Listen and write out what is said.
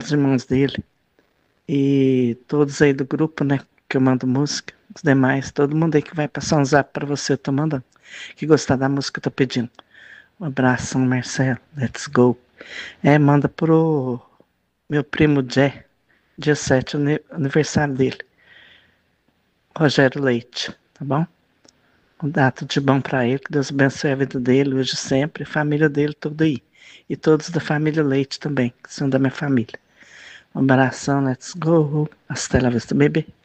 os irmãos dele e todos aí do grupo, né? Que eu mando música, os demais, todo mundo aí que vai passar um zap pra você, eu tô mandando. Que gostar da música, eu tô pedindo. Um abraço, Marcelo. Let's go. Manda pro meu primo Jé, dia 7, aniversário dele. Rogério Leite, tá bom? Dá tudo de bom pra ele, que Deus abençoe a vida dele, hoje e sempre, a família dele, tudo aí. E todos da família Leite também, que são da minha família. Um abração, let's go. Hasta la vista, bebê.